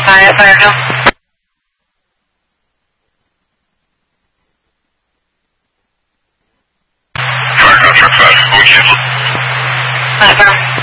Fire now. Fire now, truck 5, going to Fire.